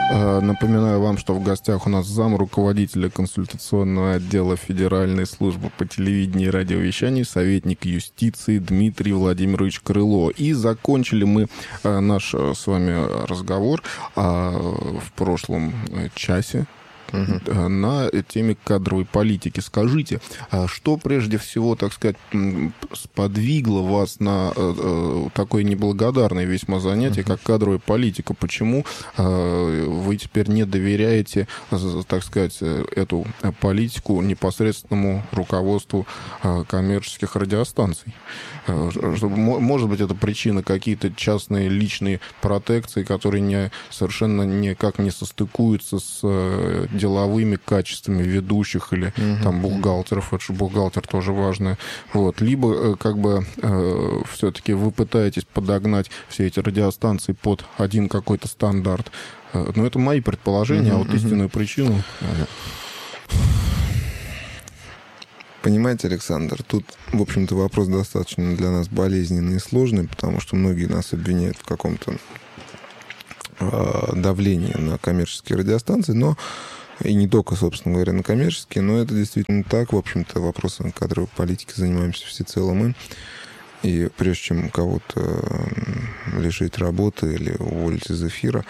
Напоминаю вам, что в гостях у нас зам руководителя консультационного отдела Федеральной службы по телевидению и радиовещанию, советник юстиции Дмитрий Владимирович Крыло. И закончили мы наш с вами разговор в прошлом часе на теме кадровой политики. Скажите, что прежде всего, так сказать, сподвигло вас на такое неблагодарное весьма занятие, как кадровая политика? Почему вы теперь не доверяете, так сказать, эту политику непосредственному руководству коммерческих радиостанций? Может быть, это причина какие-то частные личные протекции, которые совершенно никак не состыкуются с деловыми качествами ведущих или там бухгалтеров, это же бухгалтер тоже важно. Вот. Либо как бы все-таки вы пытаетесь подогнать все эти радиостанции под один какой-то стандарт. Но это мои предположения, а вот истинную причину... Понимаете, Александр, тут, в общем-то, вопрос достаточно для нас болезненный и сложный, потому что многие нас обвиняют в каком-то давлении на коммерческие радиостанции, но и не только, собственно говоря, на коммерческие, но это действительно так. В общем-то, вопросом кадровой политики занимаемся всецело мы. И прежде чем кого-то лишить работы или уволить из эфира,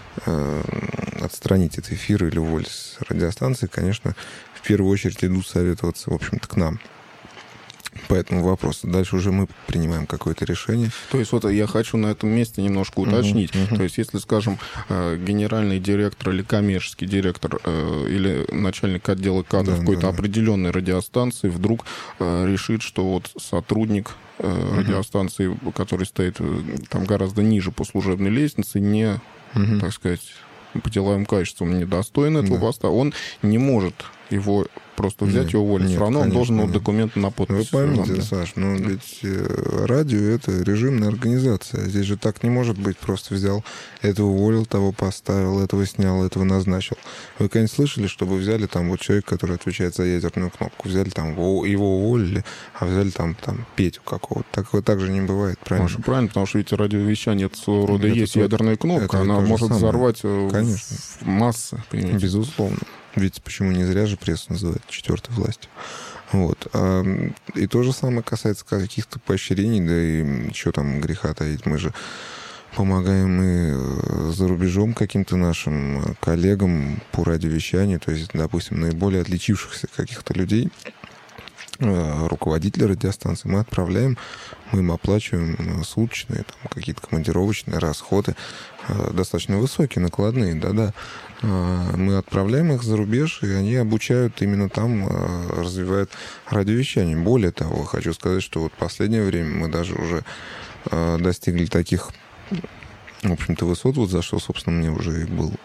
отстранить от эфира или уволить с радиостанции, конечно, в первую очередь идут советоваться, в общем-то, к нам по этому вопросу. Дальше уже мы принимаем какое-то решение. То есть вот я хочу на этом месте немножко уточнить. То есть если, скажем, генеральный директор или коммерческий директор или начальник отдела кадров какой-то определенной радиостанции вдруг решит, что вот сотрудник радиостанции, который стоит там гораздо ниже по служебной лестнице, не, так сказать, по деловым качествам недостоин этого поста, он не может его просто взять и уволить. Все равно он должен документы на подпись. Вы поймите, Саш, но ведь радио — это режимная организация. Здесь же так не может быть. Просто взял, этого уволил, того поставил, этого снял, этого назначил. Вы, конечно, слышали, чтобы взяли там вот человек, который отвечает за ядерную кнопку, взяли там, его уволили, а взяли там Петю какого-то. Такого также не бывает, правильно? Может, правильно, потому что ведь радиовещание — это своего рода есть ядерная кнопка, она может взорвать массы. Понимаете? Безусловно. Ведь почему не зря же прессу называют четвертой властью. Вот. И то же самое касается каких-то поощрений, да и что там греха таить. Мы же помогаем и за рубежом каким-то нашим коллегам по радиовещанию, то есть, допустим, наиболее отличившихся каких-то людей, руководителя радиостанции, мы отправляем, мы им оплачиваем суточные, там, какие-то командировочные расходы, достаточно высокие, накладные, да-да. Мы отправляем их за рубеж, и они обучают именно там, развивают радиовещание. Более того, хочу сказать, что вот в последнее время мы даже уже достигли таких, в общем-то, высот, вот за что, собственно, мне уже и был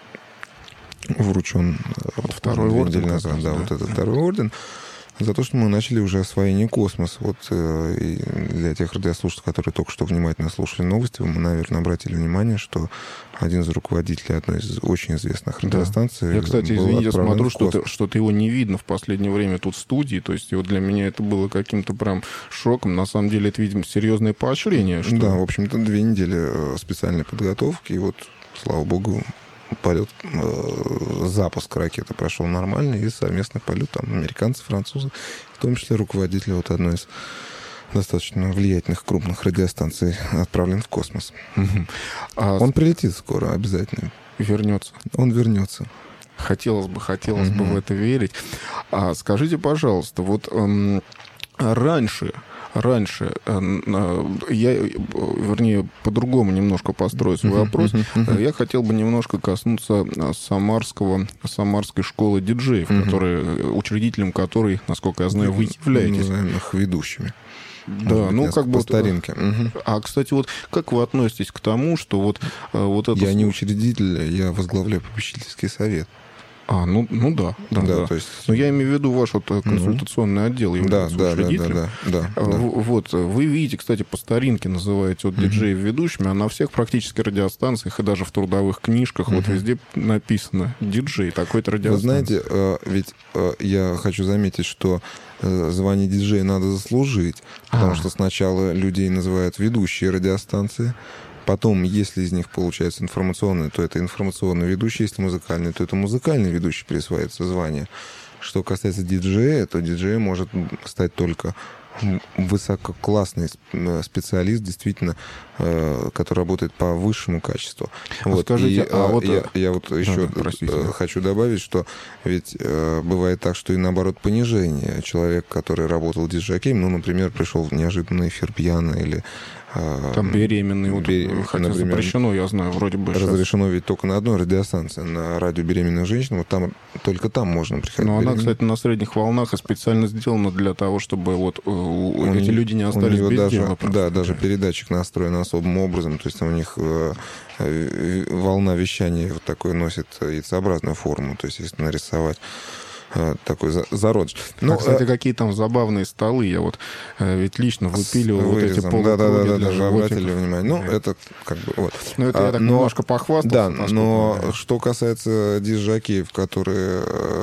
вручен второй орден назад, да, вот этот второй орден, за то, что мы начали уже освоение космоса. Вот и для тех радиослушателей, которые только что внимательно слушали новости, мы, наверное, обратили внимание, что один из руководителей одной из очень известных радиостанций... Я, кстати, извините, смотрю, что-то его не видно в последнее время тут в студии. То есть вот для меня это было каким-то прям шоком. На самом деле это, видимо, серьезное поощрение. Что... Да, в общем-то, 2 недели специальной подготовки. И вот, слава богу, полет, запуск ракеты прошел нормально, и совместный полет там американцы, французы, в том числе руководитель вот одной из достаточно влиятельных крупных радиостанций отправлен в космос. Он прилетит скоро, обязательно. Вернется. Он вернется. Хотелось бы в это верить. Скажите, пожалуйста, вот раньше я, вернее, по-другому немножко построю свой вопрос. Я хотел бы немножко коснуться Самарской школы диджеев, учредителем которой, насколько я знаю, вы являетесь. Назовем их ведущими. Да, ну как бы по старинке. А, кстати, вот как вы относитесь к тому, что вот это... Я не учредитель, я возглавляю попечительский совет. Ну да. То есть... Но я имею в виду ваш вот консультационный отдел. Да. Вот вы видите, кстати, по старинке называете вот диджеев ведущими, а на всех практически радиостанциях и даже в трудовых книжках вот везде написано диджей такой-то радиостанции. Вы знаете, ведь я хочу заметить, что звание диджея надо заслужить, потому что сначала людей называют ведущие радиостанции, Потом, если из них получается информационный, то это информационный ведущий. Если музыкальный, то это музыкальный ведущий, присваивается звание. Что касается диджея, то диджей может стать только высококлассный специалист, действительно, который работает по высшему качеству. Вот. Скажите, я вот еще хочу добавить, что ведь бывает так, что и наоборот понижение. Человек, который работал диджакеем, например, пришел в неожиданный эфир пьяно или... Там беременный, хотя например, запрещено, я знаю, вроде бы разрешено сейчас. Ведь только на одной радиостанции, на радио беременных женщин, вот там, только там можно приходить. Но она, кстати, на средних волнах и специально сделана для того, чтобы вот эти люди не остались без дела. Да, даже передатчик настроен особым образом, то есть у них волна вещания вот такой носит яйцеобразную форму, то есть если нарисовать такой зародыш. Кстати, какие там забавные столы. Я вот ведь лично выпиливал вот эти полукруги для животиков. Обратили внимание. Это как бы... Вот. Это я так немножко похвастался. Да, но что касается диск-жокеев, которые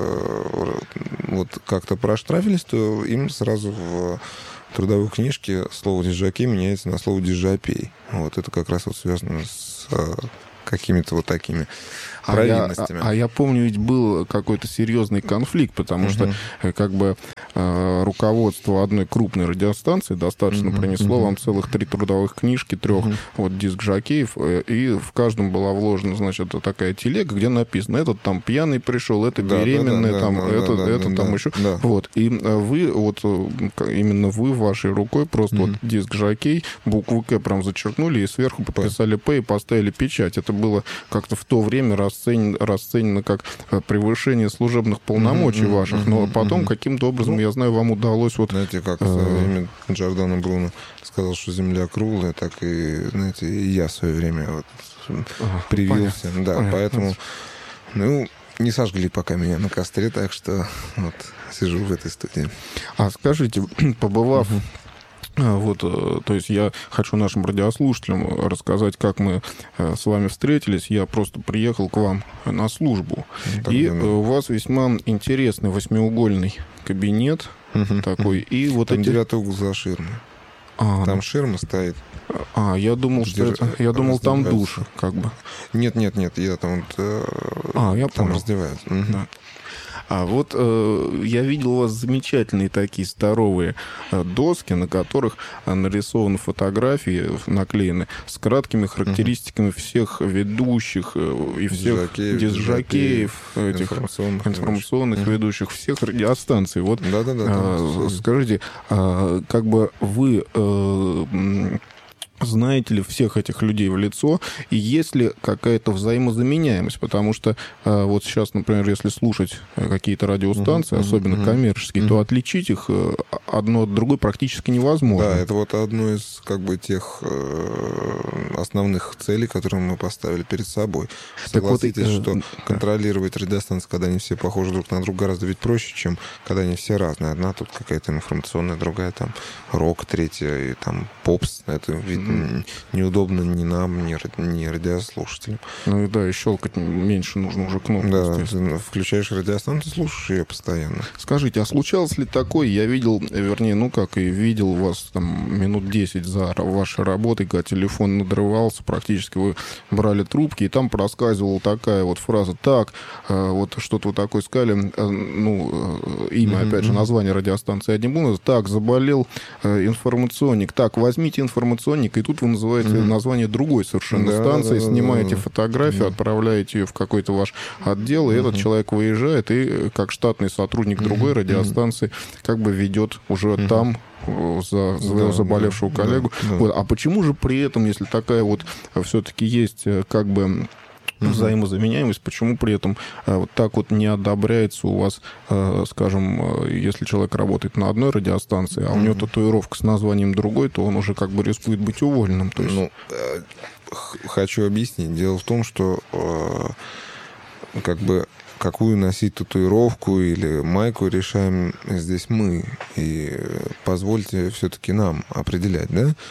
вот как-то проштрафились, то им сразу в трудовой книжке слово диск-жокей меняется на слово диск-жопей. Вот это как раз вот связано с какими-то вот такими провинностями. Я помню, ведь был какой-то серьезный конфликт, потому что как бы руководство одной крупной радиостанции достаточно принесло вам целых 3 трудовых книжки, 3 вот диск-жокеев, и в каждом была вложена, значит, такая телега, где написано, этот там пьяный пришел, это беременный, это там еще. Да. Вот. И вы, вот именно вы вашей рукой просто вот диск-жокей, букву К прям зачеркнули и сверху подписали П и поставили печать. Это было как-то в то время расценено как превышение служебных полномочий ваших, но потом каким-то образом, я знаю, вам удалось вот... Знаете, как в свое время Джордано Бруно сказал, что Земля круглая, так и, знаете, и я в свое время вот привился. Да, понятно. Поэтому, не сожгли пока меня на костре, так что вот сижу в этой студии. Скажите, побывав... Вот, то есть я хочу нашим радиослушателям рассказать, как мы с вами встретились. Я просто приехал к вам на службу. И у вас весьма интересный 8-угольный кабинет такой. И вот там 9-й угол за ширмой. Там ширма стоит. Я думал, там душ, как бы. Нет, я там я там понял. раздеваюсь. Да. Вот я видел у вас замечательные такие здоровые доски, на которых нарисованы фотографии, наклеены с краткими характеристиками всех ведущих и всех диск-жокеев, этих информационных ведущих, всех радиостанций. Вот, скажите, как бы вы... знаете ли всех этих людей в лицо, и есть ли какая-то взаимозаменяемость? Потому что вот сейчас, например, если слушать какие-то радиостанции, особенно коммерческие, то отличить их одно от другой практически невозможно. Да, это вот одно из как бы тех основных целей, которые мы поставили перед собой. Согласитесь, что контролировать радиостанции, когда они все похожи друг на друга, гораздо ведь проще, чем когда они все разные. Одна тут какая-то информационная, другая там рок, третья и там попс. Это ведь неудобно ни нам, ни радиослушателям. Ну и да, и щелкать меньше нужно уже кнопку. Да, включаешь радиостанцию, слушаешь ее постоянно. Скажите, а случалось ли такое? Я видел, вернее, как и видел вас там минут 10 за вашей работой, когда телефон надрывался, практически вы брали трубки, и там проскальзывала такая вот фраза: так, вот что-то вот такое сказали, имя, опять же, название радиостанции одним было, так, заболел информационник, так, возьмите информационник, и тут вы называете название другой совершенно станции, снимаете фотографию, отправляете ее в какой-то ваш отдел, и этот человек выезжает и, как штатный сотрудник другой радиостанции, как бы ведет уже там за своего заболевшего коллегу. Вот. А почему же при этом, если такая вот все-таки есть как бы взаимозаменяемость, почему при этом вот так вот не одобряется у вас, скажем, если человек работает на одной радиостанции, а у него татуировка с названием другой, то он уже как бы рискует быть уволенным? То есть... хочу объяснить. Дело в том, что как бы какую носить татуировку или майку решаем здесь мы. И позвольте все-таки нам определять, да?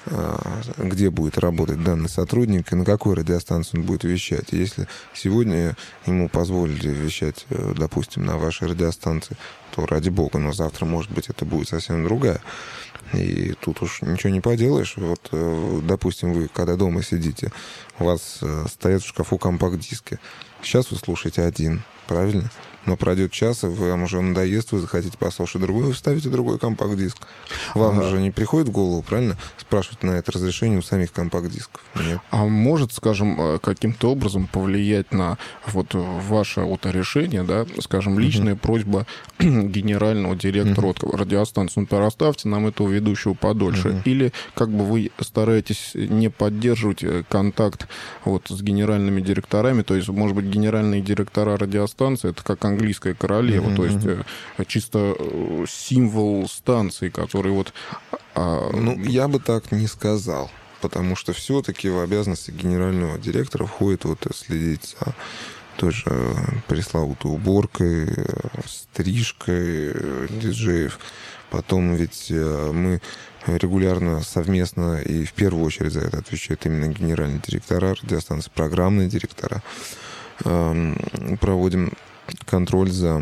где будет работать данный сотрудник и на какой радиостанции он будет вещать. И если сегодня ему позволили вещать, допустим, на вашей радиостанции, то ради бога, но завтра, может быть, это будет совсем другая. И тут уж ничего не поделаешь. Вот, допустим, вы, когда дома сидите, у вас стоят в шкафу компакт-диски. Сейчас вы слушаете один, правильно? Но пройдет час, и вам уже надоест, вы захотите послушать другой, вы ставите другой компакт-диск. Вам же не приходит в голову, правильно, спрашивать на это разрешение у самих компакт-дисков? Нет. А может, скажем, каким-то образом повлиять на вот ваше вот решение, да, скажем, личная просьба генерального директора вот, радиостанции, например, оставьте нам этого ведущего подольше, или как бы вы стараетесь не поддерживать контакт вот с генеральными директорами, то есть, может быть, генеральные директора радиостанции, это как английская королева, то есть чисто символ станции, который вот... Ну, я бы так не сказал, потому что все-таки в обязанности генерального директора входит вот следить за той же пресловутой уборкой, стрижкой диджеев. Потом ведь мы регулярно, совместно и в первую очередь за это отвечают именно генеральные директора радиостанции, программные директора. Проводим контроль за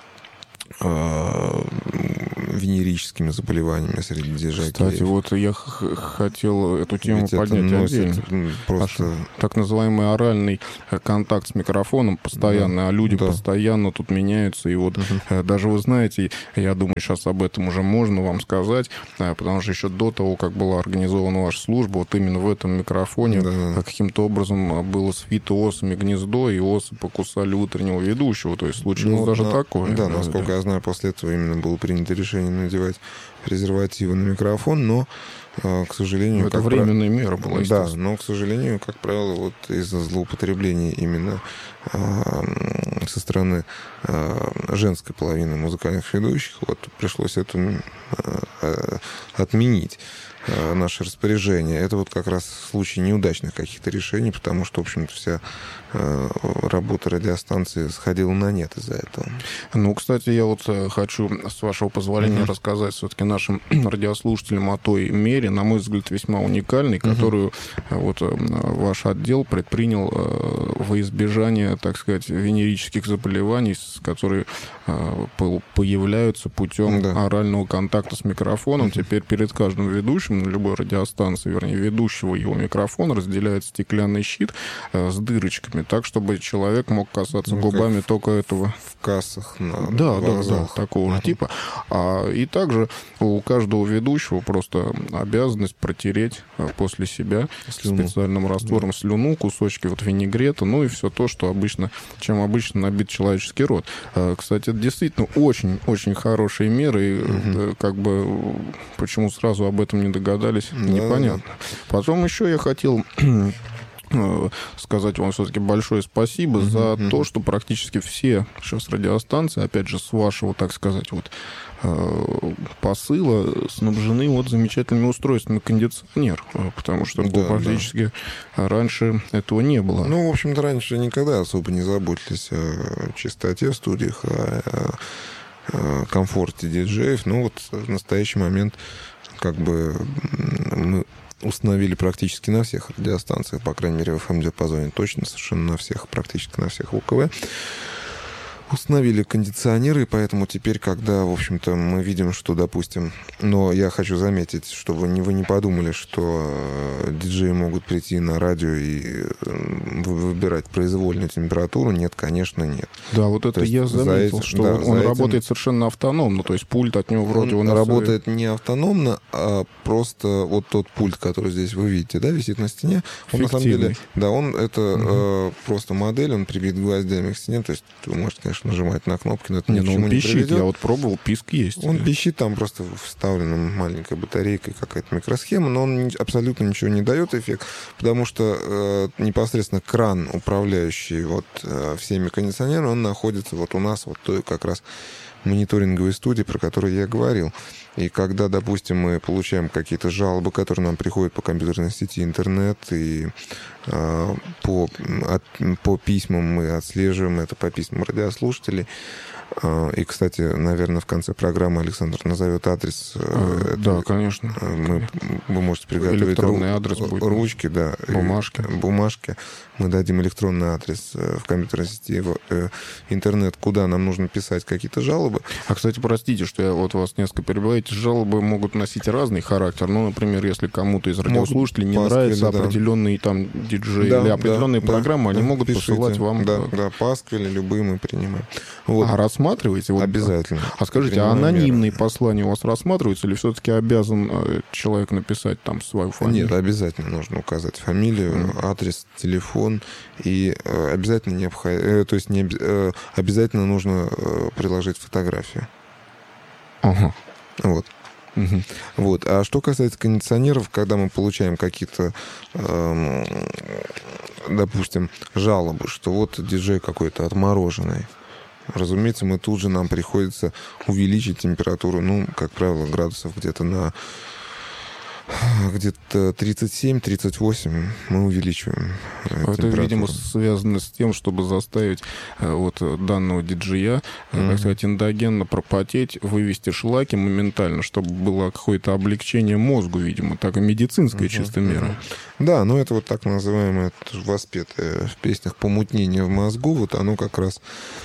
венерическими заболеваниями среди диджеев. Кстати, вот я хотел эту тему ведь поднять отдельно. Просто... Так называемый оральный контакт с микрофоном постоянно, а люди постоянно тут меняются. И вот даже вы знаете, я думаю, сейчас об этом уже можно вам сказать, потому что еще до того, как была организована ваша служба, вот именно в этом микрофоне каким-то образом было свито осами гнездо, и осы покусали утреннего ведущего. То есть случилось даже такое. Да, насколько я знаю, после этого именно было принято решение надевать презервативы на микрофон, но, к сожалению... Это временная мера была, да, но, к сожалению, как правило, вот из-за злоупотребления именно со стороны женской половины музыкальных ведущих, вот пришлось это отменить. Наше распоряжение. Это вот как раз случай неудачных каких-то решений, потому что, в общем-то, вся работа радиостанции сходила на нет из-за этого. Ну, кстати, я вот хочу, с вашего позволения, рассказать все-таки нашим радиослушателям о той мере, на мой взгляд, весьма уникальной, которую вот ваш отдел предпринял во избежание, так сказать, венерических заболеваний, которые появляются путем орального контакта с микрофоном. Теперь перед каждым ведущим на любой радиостанции, вернее, ведущего его микрофона разделяется стеклянный щит с дырочками, так, чтобы человек мог касаться губами только этого. В кассах на да, такого же типа. И также у каждого ведущего просто обязанность протереть после себя специальным раствором слюну, кусочки вот винегрета, ну и все то, что чем обычно набит человеческий рот. Кстати, это действительно очень-очень хорошие меры, и как бы почему сразу об этом не догадались, непонятно. Потом еще я хотел сказать вам все-таки большое спасибо за то, что практически все сейчас радиостанции, опять же, с вашего, так сказать, вот посыла снабжены вот замечательными устройствами кондиционер, потому что практически раньше этого не было. Ну, в общем-то, раньше никогда особо не заботились о чистоте в студиях, о комфорте диджеев. Но вот в настоящий момент как бы мы установили практически на всех радиостанциях, по крайней мере, в FM-диапазоне точно, совершенно на всех, практически на всех УКВ. Установили кондиционеры, и поэтому теперь, когда, в общем-то, мы видим, что, допустим... Но я хочу заметить, что вы не подумали, что диджеи могут прийти на радио и выбирать произвольную температуру. Нет, конечно, нет. Да, вот это я заметил, что он работает совершенно автономно, то есть пульт от него вроде... Он работает не автономно, а просто вот тот пульт, который здесь вы видите, да, висит на стене. Он, на самом деле, да, он это просто модель, он прибит гвоздями к стене, то есть вы можете, конечно, нажимать на кнопки, но это ни к чему не приведет. Я вот пробовал, писк есть. Он пищит, там просто вставлена маленькая батарейка, какая-то микросхема, но он абсолютно ничего не дает эффект, потому что непосредственно кран, управляющий вот всеми кондиционерами, он находится вот у нас вот как раз мониторинговой студии, про которую я говорил. И когда, допустим, мы получаем какие-то жалобы, которые нам приходят по компьютерной сети интернет, и по письмам мы отслеживаем это, по письмам радиослушателей. И, кстати, наверное, в конце программы Александр назовет адрес. Да, конечно. Вы можете приготовить электронный адрес будет. Ручки, да. Бумажки. Мы дадим электронный адрес в компьютерной сети, в интернет, куда нам нужно писать какие-то жалобы. А, кстати, простите, что я вот вас несколько перебиваю. Эти жалобы могут носить разный характер. Ну, например, если кому-то из радиослушателей не нравится определенный там диджей или определенные программы, они могут посылать вам. Да, пасквили любые мы принимаем. Вот. А рассматриваете? Вот, обязательно. А скажите, а анонимные послания у вас рассматриваются или все-таки обязан человек написать там свою фамилию? Нет, обязательно нужно указать фамилию, адрес, телефон. И обязательно обязательно нужно приложить фотографию. Ага. Вот. Угу. Вот. А что касается кондиционеров, когда мы получаем какие-то, допустим, жалобы, что вот диджей какой-то отмороженный, разумеется, нам приходится увеличить температуру, как правило, градусов где-то 37-38 мы увеличиваем температуру. Это, видимо, связано с тем, чтобы заставить данного диджея, так сказать, эндогенно пропотеть, вывести шлаки моментально, чтобы было какое-то облегчение мозгу, видимо, так и медицинская чисто мера. Да, но это вот так называемое, воспетое в песнях помутнение в мозгу, вот оно как раз...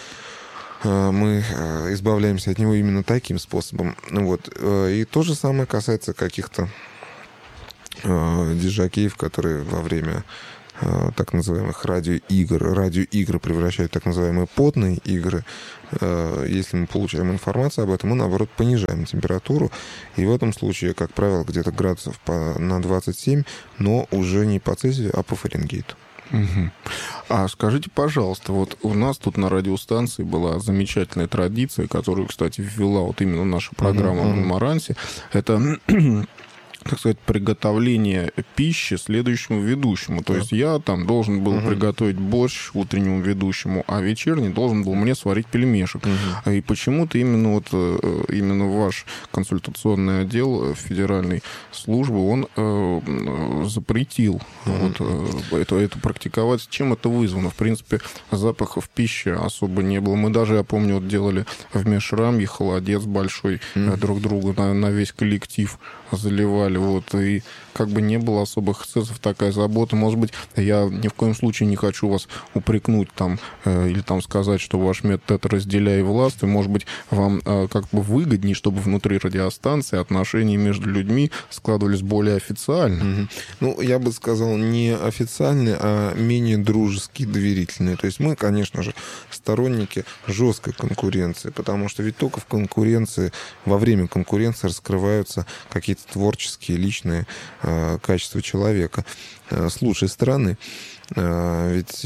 Мы избавляемся от него именно таким способом. Вот. И то же самое касается каких-то диджакеев, которые во время так называемых радиоигр превращают в так называемые потные игры. Если мы получаем информацию об этом, мы, наоборот, понижаем температуру. И в этом случае, как правило, где-то градусов на 27, но уже не по Цельсию, а по Фаренгейту. Угу. А скажите, пожалуйста, вот у нас тут на радиостанции была замечательная традиция, которую, кстати, ввела вот именно наша программа в Марансе. Это... так сказать, приготовление пищи следующему ведущему. То есть я там должен был приготовить борщ утреннему ведущему, а вечерний должен был мне сварить пельмешек. И почему-то именно ваш консультационный отдел федеральной службы, он запретил это практиковать. Чем это вызвано? В принципе, запахов пищи особо не было. Мы даже, я помню, делали в межрамье холодец большой друг другу на весь коллектив заливали, и как бы не было особых эксцессов, такая забота. Может быть, я ни в коем случае не хочу вас упрекнуть или сказать, что ваш метод — это разделяй власть, и, может быть, вам как бы выгоднее, чтобы внутри радиостанции отношения между людьми складывались более официально. Я бы сказал, не официальные, а менее дружеские, доверительные. То есть мы, конечно же, сторонники жесткой конкуренции, потому что ведь только во время конкуренции раскрываются какие-то творческие, личные качества человека с лучшей стороны. Ведь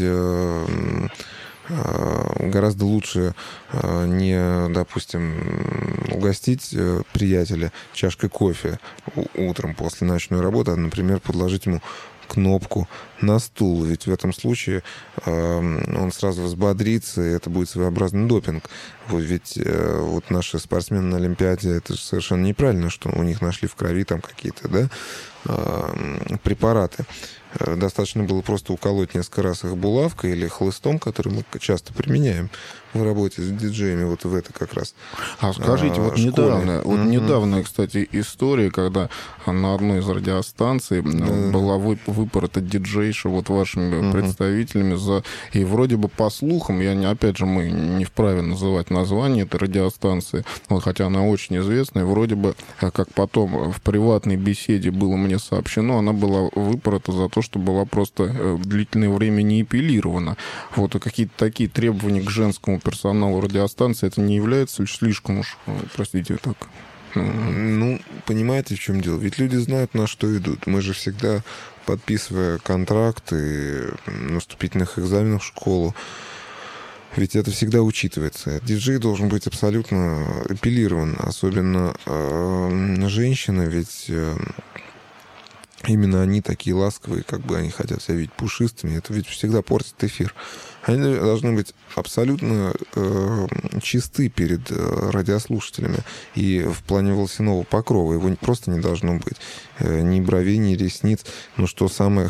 гораздо лучше не, допустим, угостить приятеля чашкой кофе утром после ночной работы, а, например, подложить ему кнопку на стул. Ведь в этом случае он сразу взбодрится, и это будет своеобразный допинг. Ведь наши спортсмены на Олимпиаде, это же совершенно неправильно, что у них нашли в крови там какие-то препараты. Достаточно было просто уколоть несколько раз их булавкой или хлыстом, который мы часто применяем в работе с диджеями, в это как раз. А скажите, недавно, кстати, история, когда на одной из радиостанций была выпорота диджейша вашими представителями и вроде бы по слухам, опять же, мы не вправе называть название этой радиостанции, хотя она очень известная, вроде бы, как потом в приватной беседе было мне сообщено, она была выпорота за то, что была просто длительное время не эпилирована. И какие-то такие требования к женскому персоналу радиостанции, это не является слишком уж, простите, так... Понимаете, в чем дело? Ведь люди знают, на что идут. Мы же всегда, подписывая контракты на вступительных экзаменах в школу, ведь это всегда учитывается. Диджей должен быть абсолютно эпилирован, особенно женщины, ведь именно они такие ласковые, как бы они хотят себя видеть пушистыми. Это ведь всегда портит эфир. Они должны быть абсолютно чисты перед радиослушателями. И в плане волосяного покрова его просто не должно быть. Ни бровей, ни ресниц. Но что самое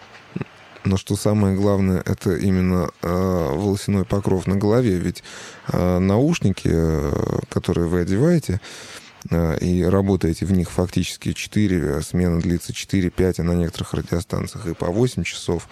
главное, это именно волосяной покров на голове. Ведь наушники, которые вы одеваете, и работаете в них фактически 4, смена длится 4-5, а на некоторых радиостанциях и по 8 часов.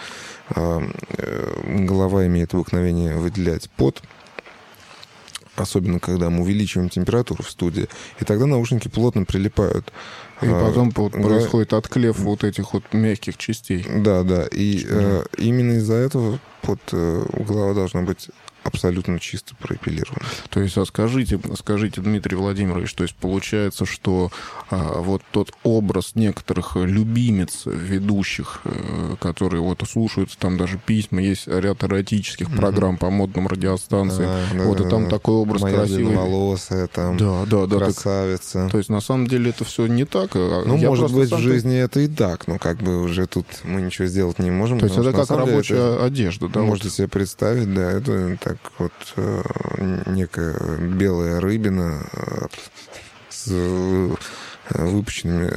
Голова имеет обыкновение выделять пот, особенно когда мы увеличиваем температуру в студии, и тогда наушники плотно прилипают. И потом происходит отклев вот этих вот мягких частей. Да, и именно из-за этого голова должна быть абсолютно чисто проэпилировано. То есть, скажите, Дмитрий Владимирович, то есть получается, что вот тот образ некоторых любимец ведущих, которые вот слушаются, там даже письма, есть ряд эротических программ по модным радиостанциям, и там такой образ моя красивый. Длинноволосая, там, красавица. Так, то есть, на самом деле, это все не так? Может быть, в жизни это и так, но как бы уже тут мы ничего сделать не можем. То есть, это как рабочая одежда, да? Можете себе представить, да, это так вот некая белая рыбина с выпученными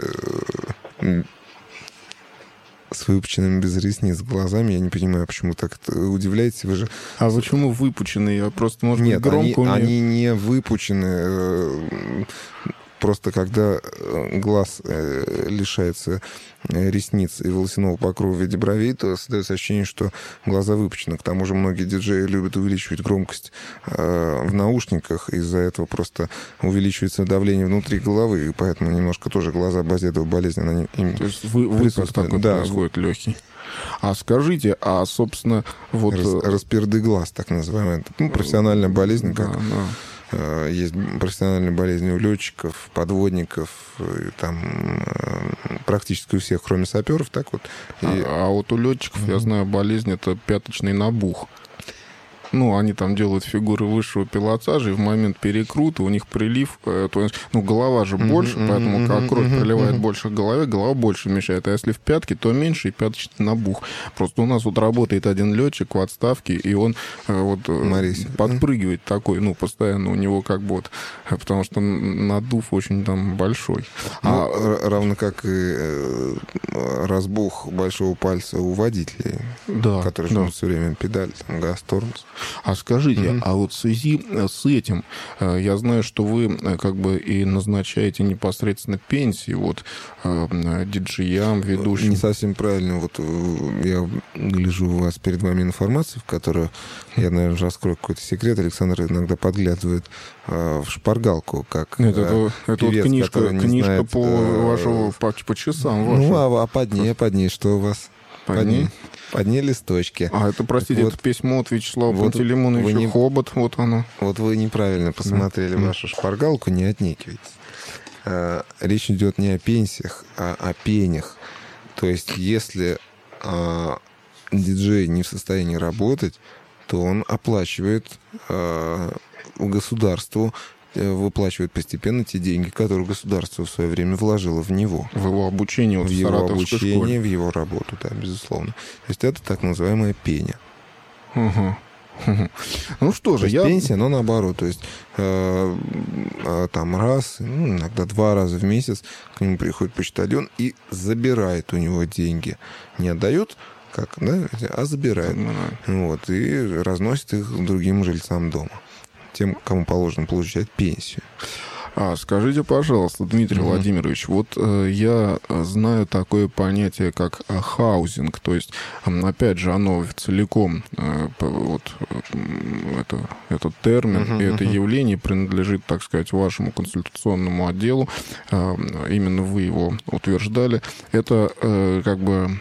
без ресниц глазами. Я не понимаю, почему так удивляетесь. Вы же... А почему выпученные? Я просто, может быть, громко умею. Они не выпучены. Просто когда глаз лишается ресниц и волосяного покрова в виде бровей, то создается ощущение, что глаза выпучены. К тому же многие диджеи любят увеличивать громкость в наушниках, из-за этого просто увеличивается давление внутри головы, и поэтому немножко тоже глаза без этого болезненно. То есть выпуск такой происходит легкий. А скажите, собственно, вот... Расперды глаз, так называемый. Профессиональная болезнь, как... Есть профессиональные болезни у летчиков, подводников, там практически у всех, кроме саперов, так вот. А вот у летчиков, я знаю, болезнь — это пяточный набух. Они там делают фигуры высшего пилотажа, и в момент перекрута у них прилив, голова же больше, поэтому как кровь приливает больше к голове, голова больше вмещает. А если в пятки, то меньше, и пяточный набух. Просто у нас вот работает один летчик в отставке, и он подпрыгивает такой, постоянно у него как бы вот, потому что надув очень там большой. Равно как и разбух большого пальца у водителей, которые жмут все время педаль, там, газ, тормоз. А скажите, а вот в связи с этим, я знаю, что вы как бы и назначаете непосредственно пенсии диджеям, ведущим. Не совсем правильно. Вот я гляжу у вас перед вами информацию, в которую я, наверное, раскрою какой-то секрет. Александр иногда подглядывает в шпаргалку, как это певец, книжка знает, по вашему по часам вашим. А под ней что у вас? Под ней? Одни листочки. Это, простите, это письмо от Вячеслава Пантелеймоновича Хобот, вот оно. Вот вы неправильно посмотрели вашу шпаргалку, не отнекивайтесь. Речь идет не о пенсиях, а о пенях. То есть, если диджей не в состоянии работать, то он оплачивает государству, выплачивает постепенно те деньги, которые государство в свое время вложило в него. В его обучение, в его обучение, в его работу, да, безусловно. То есть это так называемая пеня. Ну что же, пенсия, но наоборот. То есть там раз, иногда 2 раза в месяц к нему приходит почтальон и забирает у него деньги. Не отдает, а забирает. И разносит их другим жильцам дома. Тем, кому положено получать пенсию. Скажите, пожалуйста, Дмитрий Владимирович, вот я знаю такое понятие, как хаузинг, то есть, опять же, оно целиком, этот термин и это явление принадлежит, так сказать, вашему консультационному отделу, именно вы его утверждали. Это как бы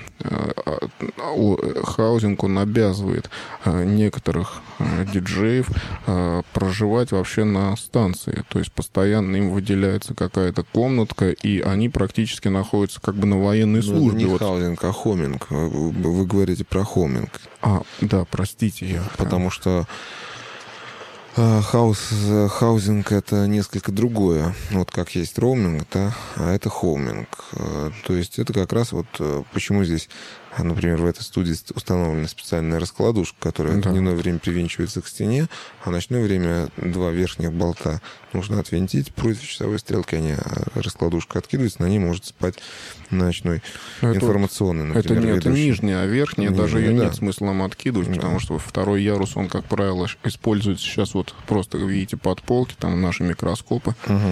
хаузинг, он обязывает некоторых диджеев проживать вообще на станции, то есть постоянно им выделяется какая-то комнатка, и они практически находятся как бы на военной службе. Это не хаузинг, а хоминг. Вы говорите про хоминг. Да, простите, я... Потому что Хаузинг — это несколько другое. Вот как есть роуминг, да, а это хоуминг. То есть это как раз вот почему здесь, например, в этой студии установлена специальная раскладушка, которая в дневное время привинчивается к стене, а в ночное время 2 верхних болта нужно отвинтить против часовой стрелки, раскладушка откидывается, на ней может спать ночной информационный, например, это нижняя, а верхняя, даже ее нет смысла нам откидывать, потому что второй ярус, он, как правило, используется сейчас вот просто, видите, под полки, там наши микроскопы.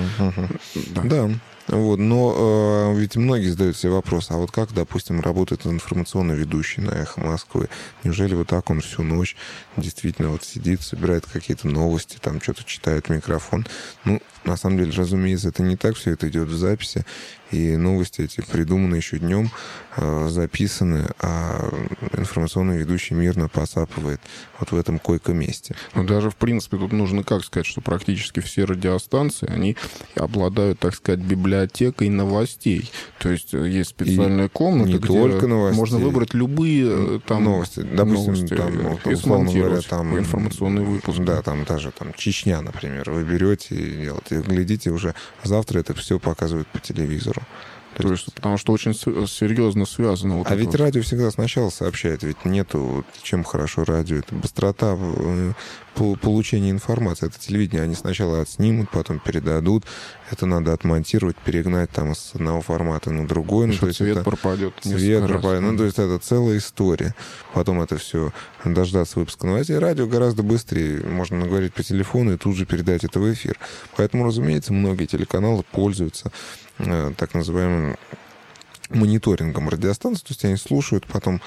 Да. Вот, но ведь многие задают себе вопрос, а вот как, допустим, работает информационный ведущий на «Эхо Москвы? Неужели вот так он всю ночь действительно вот сидит, собирает какие-то новости, там что-то читает в микрофон? Ну, на самом деле, разумеется, это не так, все это идет в записи, и новости эти придуманы еще днем, записаны, а информационный ведущий мирно посапывает вот в этом койко-месте. Но даже, в принципе, тут нужно как сказать, что практически все радиостанции, они обладают, так сказать, библиотекой новостей. То есть есть специальная комната, где можно выбрать любые там новости. Допустим, новости, там, условно говоря, там информационный выпуск. Да, там даже там Чечня, например, вы берете и делаете, глядите, уже завтра это все показывают по телевизору. То есть, потому что очень серьезно связано. Вот ведь радио всегда сначала сообщает, ведь нету, чем хорошо радио, это быстрота получения информации. Это телевидение, они сначала отснимут, потом передадут, это надо отмонтировать, перегнать там с одного формата на другой. Ну, то есть цвет пропадет. Цвет пропадет. Ну, то есть это целая история. Потом это все дождаться выпуска новостей. Радио гораздо быстрее. Можно наговорить по телефону и тут же передать это в эфир. Поэтому, разумеется, многие телеканалы пользуются так называемым мониторингом радиостанций, то есть они слушают, потом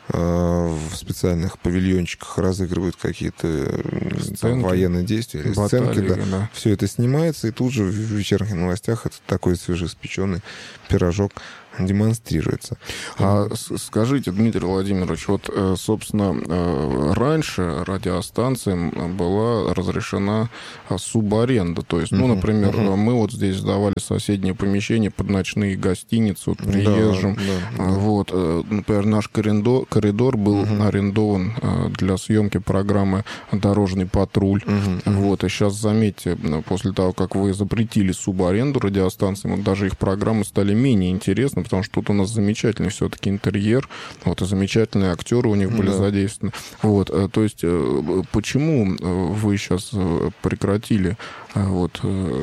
в специальных павильончиках разыгрывают какие-то военные действия или сценки, да. Все это снимается, и тут же в вечерних новостях это такой свежеиспеченный пирожок демонстрируется. А скажите, Дмитрий Владимирович, вот, собственно, раньше радиостанциям была разрешена субаренда. То есть, ну, например, мы вот здесь сдавали соседнее помещение под ночные гостиницы вот, приезжим. Вот, например, наш коридор был арендован для съемки программы «Дорожный патруль». Вот, и сейчас, заметьте, после того, как вы запретили субаренду радиостанциям, даже их программы стали менее интересны, потому что тут у нас замечательный все-таки интерьер, вот, и замечательные актеры у них были задействованы. Вот, то есть, почему вы сейчас прекратили вот,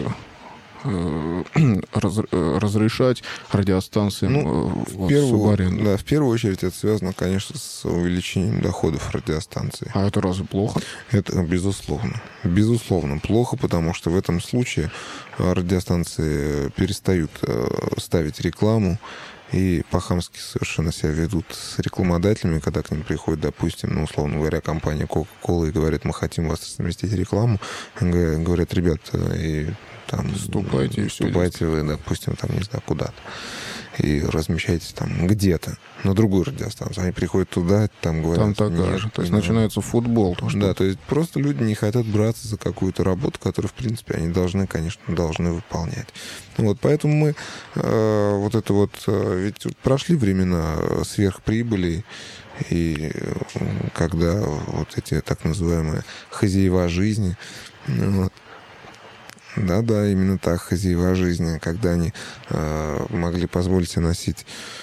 разрешать радиостанциям субаренду? Да, в первую очередь это связано, конечно, с увеличением доходов радиостанций. А это разве плохо? Это безусловно. Безусловно плохо, потому что в этом случае радиостанции перестают ставить рекламу и по-хамски совершенно себя ведут с рекламодателями, когда к ним приходит, допустим, ну, условно говоря, компания Coca-Cola и говорит, мы хотим у вас разместить рекламу. Говорят, ребят, и там вступайте вы, допустим, там, не знаю, куда-то. И размещайтесь там где-то, на другую радиостанцию. Они приходят туда, там говорят... Там такая же. То есть начинается футбол. Да, то есть просто люди не хотят браться за какую-то работу, которую, в принципе, они должны выполнять. Вот, поэтому мы вот это вот... Ведь прошли времена сверхприбылей, и когда вот эти так называемые хозяева жизни... Вот, да, именно так, хозяева жизни, когда они могли позволить себе носить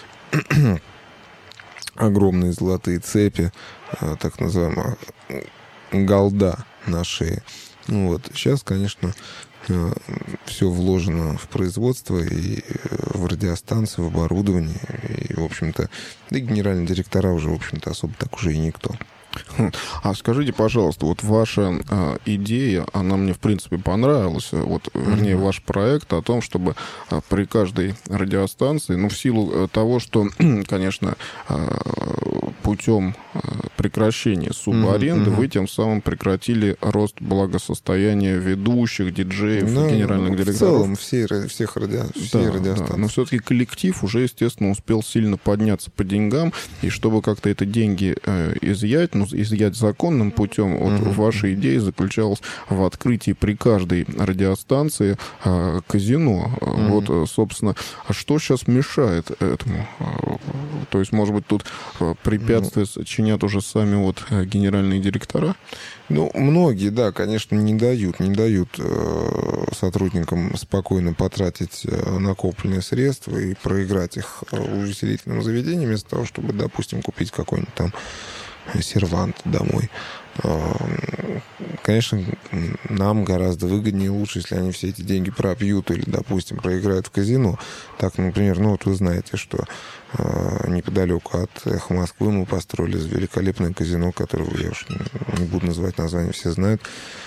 огромные золотые цепи, так называемая голда на шее. Ну, вот. Сейчас, конечно, все вложено в производство и в радиостанции, в оборудование. И, в общем-то, и генеральные директора уже, в общем-то, особо так уже и никто. А скажите, пожалуйста, вот ваша идея, она мне, в принципе, понравилась, вот, вернее, ваш проект о том, чтобы при каждой радиостанции, ну, в силу того, что, конечно, путем прекращения субаренды вы тем самым прекратили рост благосостояния ведущих, диджеев, генеральных директоров. В целом, всех радиостанций. Да. Но все-таки коллектив уже, естественно, успел сильно подняться по деньгам, и чтобы как-то это деньги изъять, изъять законным путем, вот ваша идея заключалась в открытии при каждой радиостанции казино. Вот, собственно, что сейчас мешает этому? То есть, может быть, тут препятствия сочинят уже сами вот генеральные директора? Ну, многие, да, конечно, не дают сотрудникам спокойно потратить накопленные средства и проиграть их в увеселительном заведении, вместо того, чтобы, допустим, купить какой-нибудь там сервант домой. Конечно, нам гораздо выгоднее и лучше, если они все эти деньги пропьют или, допустим, проиграют в казино. Так, например, вот вы знаете, что неподалеку от «Эхо Москвы» мы построили великолепное казино, которого я уж не буду называть название, все знают.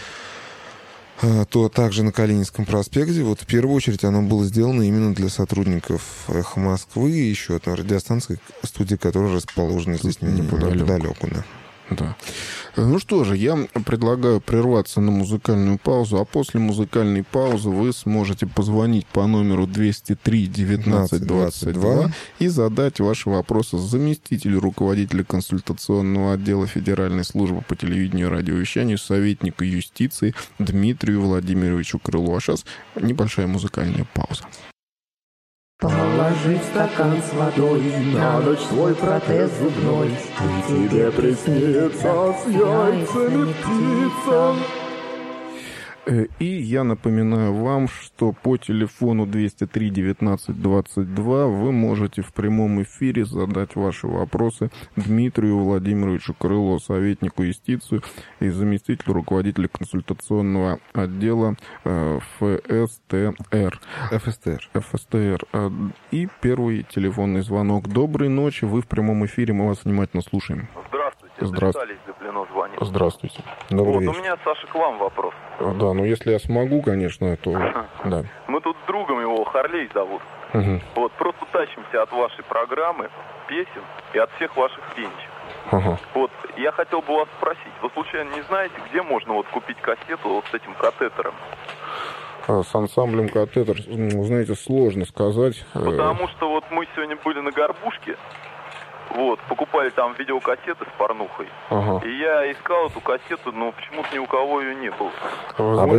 То также на Калининском проспекте, вот в первую очередь оно было сделано именно для сотрудников «Эхо Москвы» и еще одной радиостанции, студии которой расположена здесь неподалеку. Да. Да. Ну что же, я предлагаю прерваться на музыкальную паузу, а после музыкальной паузы вы сможете позвонить по номеру 203-19-22 и задать ваши вопросы заместителю руководителя консультационного отдела Федеральной службы по телевидению и радиовещанию, советнику юстиции Дмитрию Владимировичу Крылову. А сейчас небольшая музыкальная пауза. Положи в стакан с водой на ночь свой протез зубной, и тебе приснится с яйцами птица. И я напоминаю вам, что по телефону 203-19-22 вы можете в прямом эфире задать ваши вопросы Дмитрию Владимировичу Крылову, советнику юстиции и заместителю руководителя консультационного отдела ФСТР. И первый телефонный звонок. Доброй ночи, вы в прямом эфире, мы вас внимательно слушаем. Здравствуйте. Виталий звонит. Здравствуйте. Добрый вечер. У меня, Саша, к вам вопрос. Да, ну если я смогу, конечно, то... Да. Мы тут с другом, его Харлей зовут. Вот, просто тащимся от вашей программы, песен и от всех ваших пенчик. Вот, я хотел бы вас спросить, вы случайно не знаете, где можно вот купить кассету вот с этим катетером? С ансамблем катетер, знаете, сложно сказать. Потому что вот мы сегодня были на Горбушке, вот, покупали там видеокассеты с порнухой. И я искал эту кассету, но почему-то ни у кого ее не было. Вы,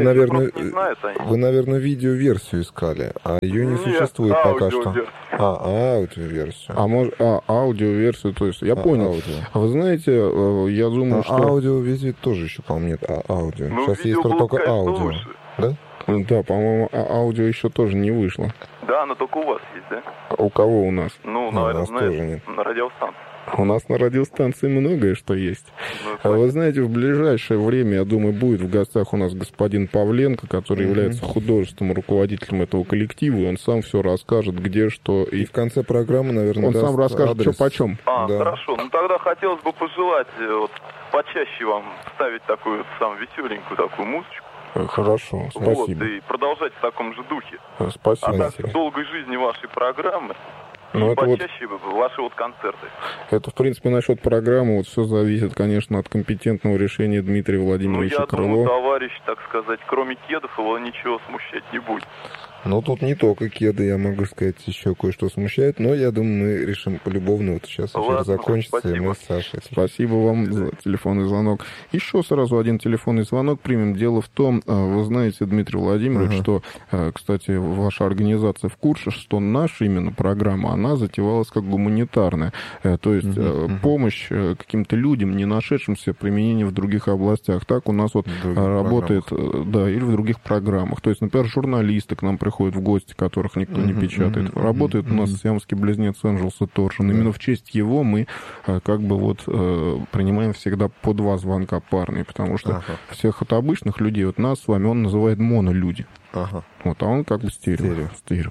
наверное, видеоверсию искали, а ее не существует пока что. Аудиоверсию. Аудиоверсию, то есть, я понял. Вы знаете, я думаю, что... Аудио-видео тоже еще, по-моему, нет, аудио. Сейчас есть только аудио. Да? Да, по-моему, аудио еще тоже не вышло. Да, но только у вас есть, да? У кого у нас? Ну, наверное, на радиостанции. У нас на радиостанции многое что есть. Вы знаете, в ближайшее время, я думаю, будет в гостях у нас господин Павленко, который является художественным руководителем этого коллектива, и он сам все расскажет, где что. И в конце программы, наверное, он сам расскажет, что почем. Да. Хорошо. Ну, тогда хотелось бы пожелать вот, почаще вам ставить такую самую веселенькую такую музычку. Хорошо, спасибо. Вот, и продолжать в таком же духе. Спасибо. А так, долгой жизни вашей программы. Ну, и почаще ваши вот концерты. Это, в принципе, насчет программы. Вот все зависит, конечно, от компетентного решения Дмитрия Владимировича Крылова. Ну, я думаю, товарищ, так сказать, кроме кедов, его ничего смущать не будет. Ну, тут не только кеды, я могу сказать, еще кое-что смущает, но я думаю, мы решим полюбовно. Вот сейчас эфир закончится, спасибо. И мы с Сашей. Спасибо вам за телефонный звонок. Еще сразу один телефонный звонок примем. Дело в том, вы знаете, Дмитрий Владимирович, что, кстати, ваша организация в курсе, что наша именно программа, она затевалась как гуманитарная. То есть помощь каким-то людям, не нашедшимся применения в других областях. Так у нас вот работает, да, или в других программах. То есть, например, журналисты к нам приходят в гости, которых никто не печатает. Работает у нас сиамский близнец Энджелс и Торшин. Именно в честь его мы как бы вот принимаем всегда по 2 звонка парные, потому что всех от обычных людей, вот нас с вами, он называет монолюди. Вот, а он как бы стерео.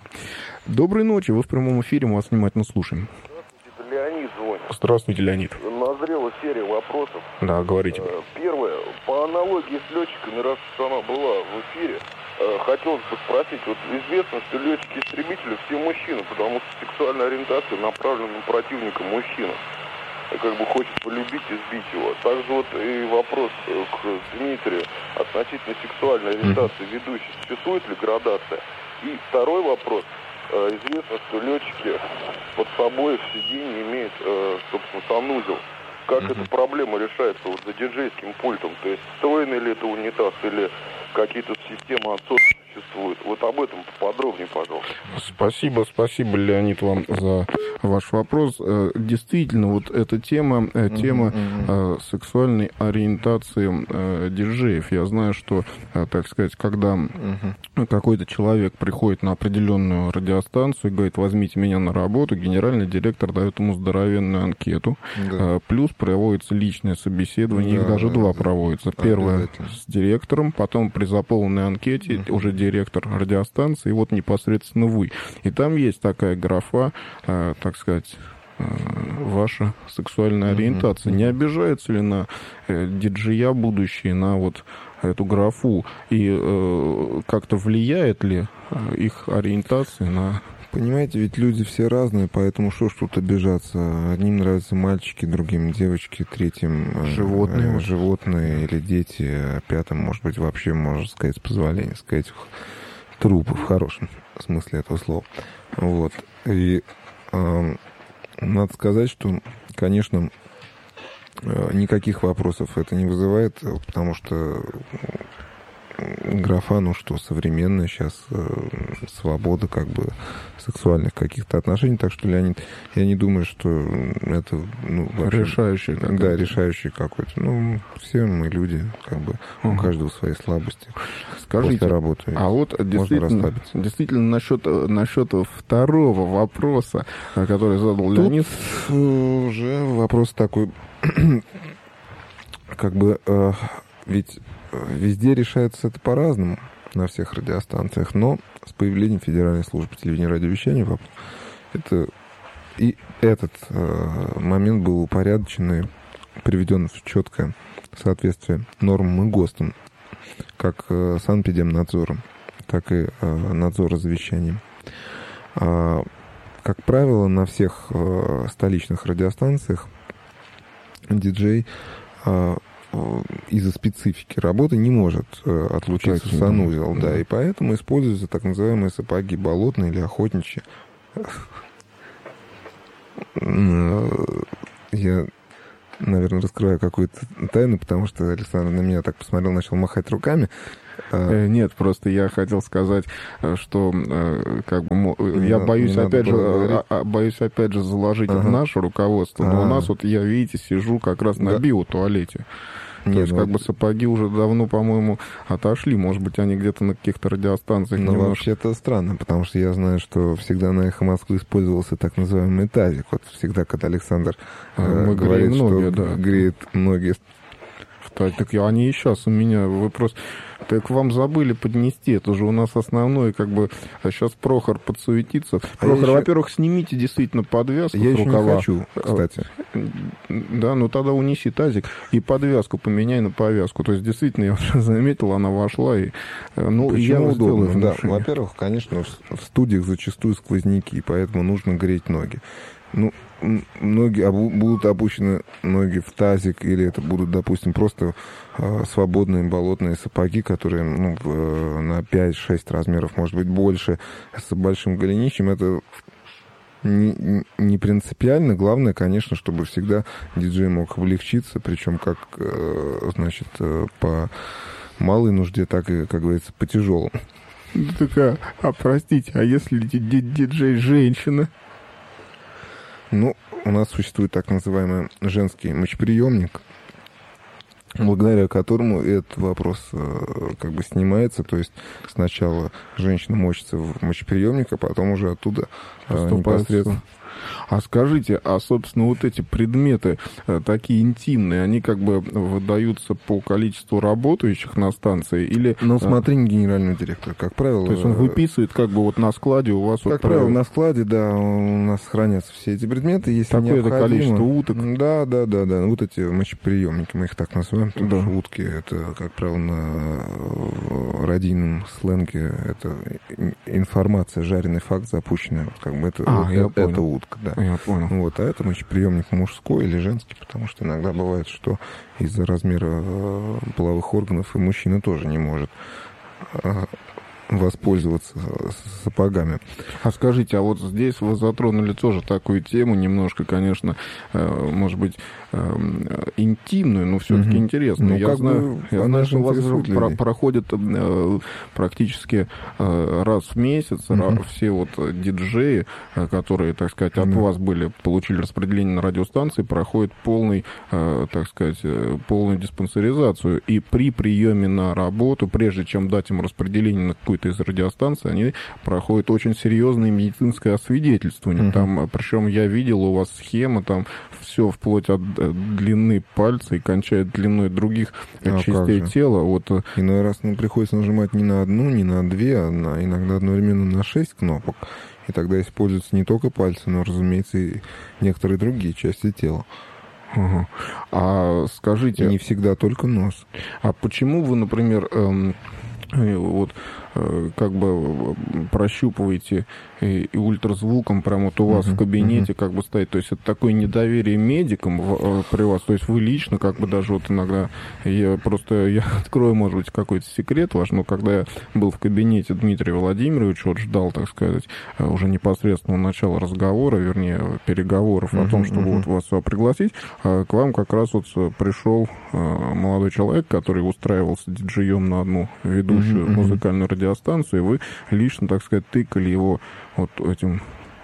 Доброй ночи, вы в прямом эфире, мы вас внимательно слушаем. Здравствуйте, Леонид звонит. Здравствуйте, Леонид. Назрела серия вопросов. Да, говорите. Первое, по аналогии с летчиками, раз уж она была в эфире, хотелось бы спросить, вот известно, что летчики-истребители все мужчины, потому что сексуальная ориентация направлена на противника мужчина. Как бы хочет полюбить и сбить его. Также вот и вопрос к Дмитрию относительно сексуальной ориентации ведущих. Существует ли градация? И второй вопрос. Известно, что летчики под собой в сиденье имеют, собственно, санузел. Как эта проблема решается вот за диджейским пультом? То есть встроенный ли это унитаз или какие-то системы отсутствуют существует. Вот об этом поподробнее, пожалуйста. Спасибо, Леонид, вам за ваш вопрос. Действительно, вот эта тема сексуальной ориентации диджеев. Я знаю, что, так сказать, когда какой-то человек приходит на определенную радиостанцию и говорит, возьмите меня на работу, генеральный директор дает ему здоровенную анкету. Да. Плюс проводится личное собеседование, их даже два проводятся. Первое с директором, потом при заполненной анкете уже директор радиостанции, и вот непосредственно вы. И там есть такая графа, так сказать, ваша сексуальная ориентация. Не обижается ли на диджея будущие, на вот эту графу? И как-то влияет ли их ориентация на... Понимаете, ведь люди все разные, поэтому что ж тут обижаться? Одним нравятся мальчики, другим девочки, третьим животные или дети, а пятым, может быть, вообще, можно сказать, с позволения сказать, трупы в хорошем смысле этого слова. Вот. И надо сказать, что, конечно, никаких вопросов это не вызывает, потому что графа, современная сейчас свобода сексуальных каких-то отношений. Так что, Леонид, я не думаю, что это вообще, решающий какой-то. Да, решающий какой-то. Все мы люди, у каждого свои слабости. Скажите, после работы а вот действительно насчет второго вопроса, который задал Леонид. Уже вопрос такой, ведь везде решается это по-разному на всех радиостанциях, но с появлением Федеральной службы телевидения и радиовещания этот момент был упорядочен и приведен в четкое соответствие нормам и ГОСТам, как Санэпидемнадзором, так и надзора за вещанием. Как правило, на всех столичных радиостанциях диджей из-за специфики работы не может отлучиться в санузел, и поэтому используются так называемые сапоги болотные или охотничьи. Я, наверное, раскрываю какую-то тайну, потому что Александр на меня так посмотрел, начал махать руками. Нет, просто я хотел сказать, что я боюсь опять же заложить в наше руководство, но у нас я, видите, сижу как раз на биотуалете. То есть, сапоги уже давно, по-моему, отошли. Может быть, они где-то на каких-то радиостанциях немножко... вообще это странно, потому что я знаю, что всегда на «Эхо Москвы» использовался так называемый тазик. Вот всегда, когда Александр говорит, что греет ноги... Так они и сейчас у меня. Вы просто... Так вам забыли поднести. Это же у нас основной, сейчас Прохор подсуетится. Прохор, во-первых, снимите действительно подвязку с рукава. Я еще не хочу, кстати. Да, тогда унеси тазик и подвязку поменяй на повязку. То есть, действительно, я уже заметил, она вошла. И, почему удобно? Да, во-первых, конечно, в студиях зачастую сквозняки, и поэтому нужно греть ноги. Ноги будут опущены ноги в тазик, или это будут, допустим, просто свободные болотные сапоги, которые на 5-6 размеров, может быть, больше, с большим голенищем. Это не принципиально. Главное, конечно, чтобы всегда диджей мог облегчиться, причем по малой нужде, так и, как говорится, по тяжелым. Простите, а если диджей женщина? У нас существует так называемый женский мочеприемник, благодаря которому этот вопрос снимается. То есть сначала женщина мочится в мочеприемник, а потом уже оттуда непосредственно... А скажите, собственно, вот эти предметы такие интимные, они выдаются по количеству работающих на станции или... На усмотрение генерального директора, как правило. То есть он выписывает на складе у вас... Как правило, на складе, да, у нас хранятся все эти предметы, если какое-то количество уток. Да. Вот эти мочеприемники, мы их так называем, потому что утки, это, как правило, на радийном сленге, это информация, жареный факт, запущенный. Это утка. Да. Я понял. А это мочеприемник мужской или женский, потому что иногда бывает, что из-за размера половых органов и мужчина тоже не может воспользоваться сапогами. А скажите, а вот здесь вы затронули тоже такую тему, немножко, конечно, может быть, интимную, но все-таки интересную. Ну, я знаю, что у вас проходит практически раз в месяц все вот диджеи, которые, так сказать, от вас получили распределение на радиостанции, проходят полную диспансеризацию. И при приеме на работу, прежде чем дать им распределение на какую-то из радиостанций, они проходят очень серьезное медицинское освидетельствование. Там, причем я видел, у вас схема, там все вплоть от длины пальца и кончая длиной других частей тела. Вот. Иной раз приходится нажимать не на одну, не на две, а иногда одновременно на 6 кнопок. И тогда используются не только пальцы, но, разумеется, и некоторые другие части тела. Угу. А скажите... И не всегда только нос. А почему вы, например, как бы прощупываете и ультразвуком прямо вот у вас в кабинете как бы стоит? То есть это такое недоверие медикам при вас? То есть вы лично как бы даже вот иногда... Я открою, может быть, какой-то секрет ваш, но когда я был в кабинете Дмитрия Владимировича, вот ждал, так сказать, уже непосредственно начала разговора, вернее, переговоров о том, чтобы вот вас пригласить, к вам как раз вот пришел молодой человек, который устраивался диджеем на одну ведущую музыкальную радиостанцию, и вы лично, так сказать, тыкали его вот этим,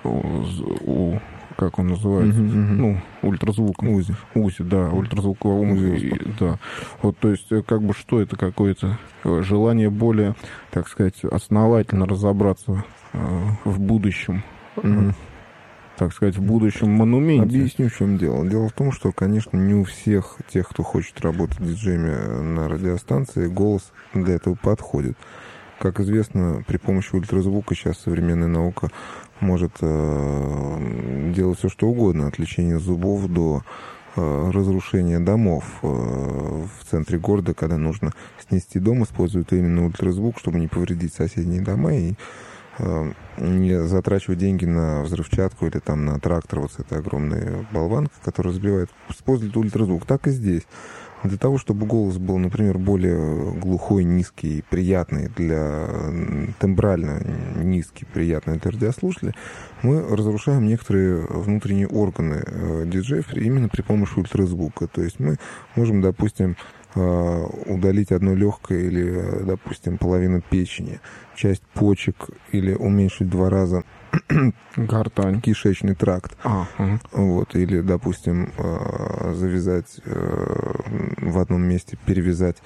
как он называется, ультразвуком. УЗИ, да, ультразвуковым УЗИ, да. Вот, то есть, как бы, что это, какое-то желание более, так сказать, основательно разобраться в будущем, так сказать, в будущем монументе. Объясню, в чем дело. Дело в том, что, конечно, не у всех тех, кто хочет работать диджеями на радиостанции, голос для этого подходит. Как известно, при помощи ультразвука сейчас современная наука может делать все, что угодно, от лечения зубов до разрушения домов в центре города, когда нужно снести дом, используют именно ультразвук, чтобы не повредить соседние дома и не затрачивать деньги на взрывчатку или там на трактор, вот с этой огромной болванкой, которая разбивает, используют ультразвук. Так и здесь. Для того, чтобы голос был, например, более глухой, низкий, приятный тембрально низкий, приятный для радиослушателя, мы разрушаем некоторые внутренние органы диджеев именно при помощи ультразвука. То есть мы можем, допустим, удалить одно легкое или, допустим, половину печени, часть почек или уменьшить 2 раза гортань, кишечный тракт. Вот, или, допустим, завязать в одном месте, перевязать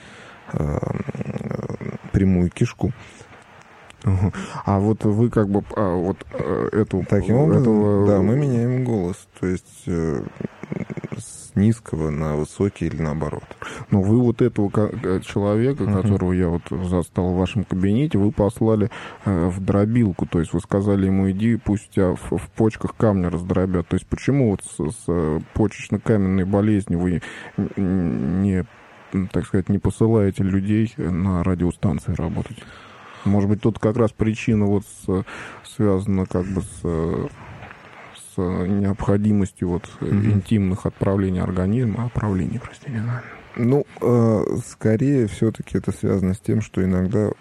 прямую кишку. А вот вы как бы таким образом, да, мы меняем голос, то есть с низкого на высокий или наоборот. Но вы вот этого человека, которого я вот застал в вашем кабинете, вы послали в дробилку, то есть вы сказали ему: иди, пусть тебя в почках камни раздробят. То есть почему вот с почечно-каменной болезнью вы не, так сказать, не посылаете людей на радиостанции работать? Может быть, тут как раз причина вот связана как бы с необходимостью интимных отправлений организма, Ну, скорее все-таки это связано с тем, что иногда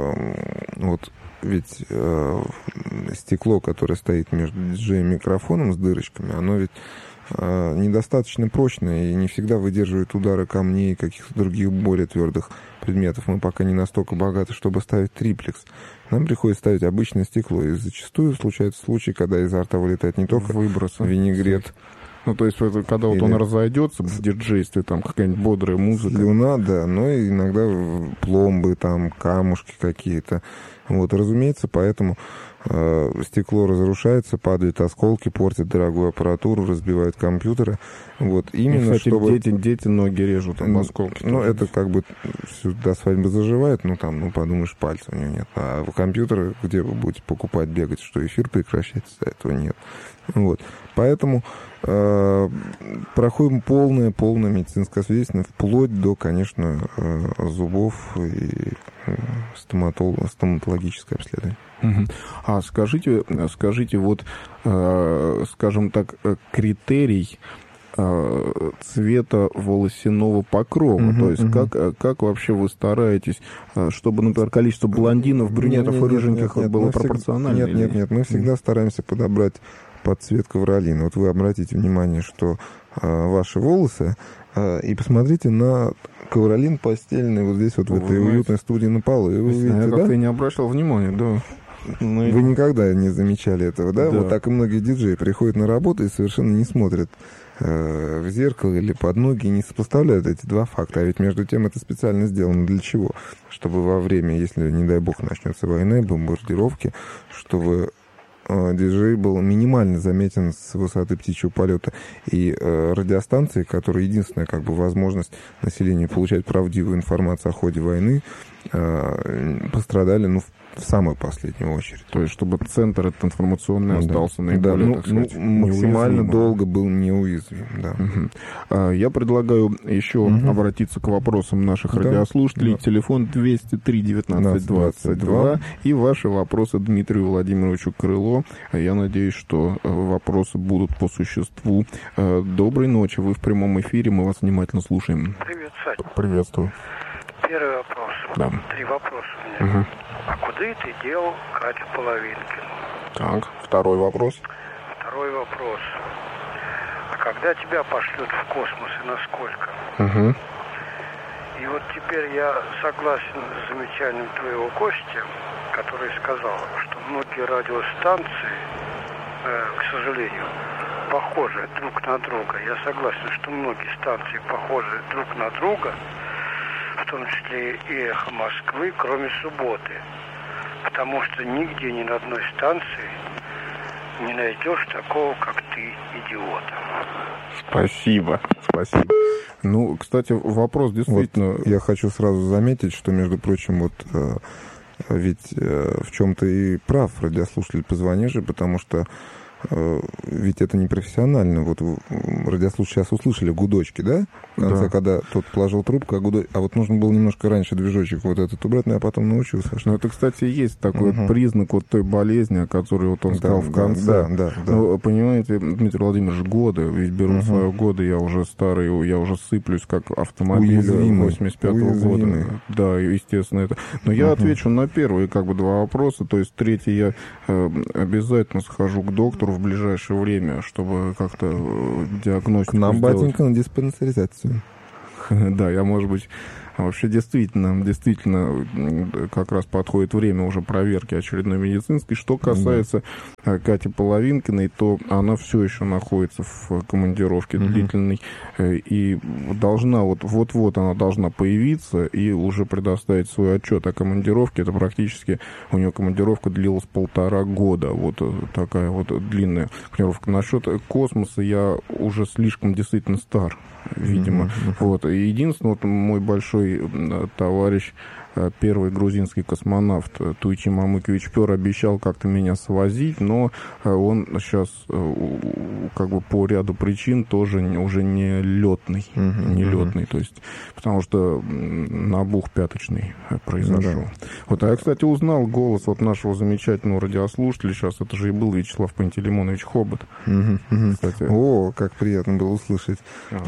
ведь стекло, которое стоит между диджеем и микрофоном с дырочками, оно ведь недостаточно прочное и не всегда выдерживает удары камней и каких-то других более твердых предметов. Мы пока не настолько богаты, чтобы ставить триплекс. Нам приходится ставить обычное стекло. И зачастую случаются случаи, когда изо рта вылетает не только винегрет. Ну, то есть, когда вот он разойдется в диджействе, там какая-нибудь бодрая музыка. Слюна, да, но иногда пломбы, там, камушки какие-то. Вот, разумеется, поэтому стекло разрушается, падают осколки, портят дорогую аппаратуру, разбивают компьютеры. Вот, именно, и, кстати, чтобы... дети ноги режут об осколки. Ну, это как бы до свадьбы заживает, подумаешь, пальца у него нет. А в компьютеры, где вы будете покупать, бегать, что эфир прекращается, этого нет. Вот. Поэтому проходим полное медицинское освидетельствование, вплоть до, конечно, зубов и стоматологическое обследование. А скажите, вот, скажем так, критерий цвета волосяного покрова. То есть как вообще вы стараетесь, чтобы, например, количество блондинов, брюнетов и рыженьких было пропорционально? Нет, мы всегда стараемся подобрать под цвет ковролина. Вот вы обратите внимание, что ваши волосы, и посмотрите на ковролин постельный вот здесь вот в этой уютной студии на полу. И вы видите, я как-то не обращал внимания, да. Вы никогда не замечали этого, да? Вот так и многие диджеи приходят на работу и совершенно не смотрят в зеркало или под ноги, и не сопоставляют эти два факта. А ведь между тем это специально сделано для чего? Чтобы во время, если, не дай бог, начнется война, бомбардировки, чтобы диджей был минимально заметен с высоты птичьего полета. И радиостанции, которые единственная как бы возможность населению получать правдивую информацию о ходе войны, пострадали, в самую последнюю очередь. То есть, чтобы центр этот информационный остался наиболее, так сказать, максимально долго был неуязвим. Да. Я предлагаю еще обратиться к вопросам наших радиослушателей. Телефон 203-19-22 и ваши вопросы Дмитрию Владимировичу Крыло. Я надеюсь, что вопросы будут по существу. Доброй ночи, вы в прямом эфире, мы вас внимательно слушаем. Привет, Сань. Приветствую. Первый вопрос. Да. 3 вопроса у меня. А куда ты дел Катю Половинкину? Так, второй вопрос. Второй вопрос. А когда тебя пошлют в космос и насколько? И вот теперь я согласен с замечанием твоего Кости, который сказал, что многие радиостанции, к сожалению, похожи друг на друга. Я согласен, что многие станции похожи друг на друга, в том числе и «Эхо Москвы», кроме субботы. Потому что нигде, ни на одной станции не найдешь такого, как ты, идиота. Спасибо. Кстати, вопрос действительно... Вот я хочу сразу заметить, что, между прочим, ведь в чем-то и прав радиослушатель, позвонивший, потому что ведь это не профессионально. Вот радиослушатели сейчас услышали гудочки, да? В конце, когда тот положил трубку, а вот нужно было немножко раньше движочек вот этот убрать, но я потом научился. Но это, кстати, есть такой признак вот той болезни, о которой вот он сказал в конце. Да. Но, понимаете, Дмитрий Владимирович, годы, ведь беру свое годы, я уже старый, я уже сыплюсь, как автомобиль 85-го года. Да, естественно, это. Но я отвечу на первые как бы 2 вопроса, то есть третий я обязательно схожу к доктору в ближайшее время, чтобы как-то диагностику к нам, сделать. батенька, на диспансеризацию. Да, я, может быть, вообще действительно, как раз подходит время уже проверки очередной медицинской. Что касается Кати Половинкиной, то она все еще находится в командировке длительной и должна, вот-вот она должна появиться и уже предоставить свой отчет о командировке. Это практически, у нее командировка длилась 1,5 года. Вот такая вот длинная командировка. Насчет космоса я уже слишком действительно стар, видимо. Вот. И единственное, мой большой товарищ, первый грузинский космонавт Туйчи Мамыкевич Пёр обещал как-то меня свозить, но он сейчас как бы по ряду причин тоже уже не летный, то есть, потому что набух пяточный произошел. Вот, а я, кстати, узнал голос вот нашего замечательного радиослушателя, сейчас это же и был Вячеслав Пантелеймонович Хобот. Кстати. О, как приятно было услышать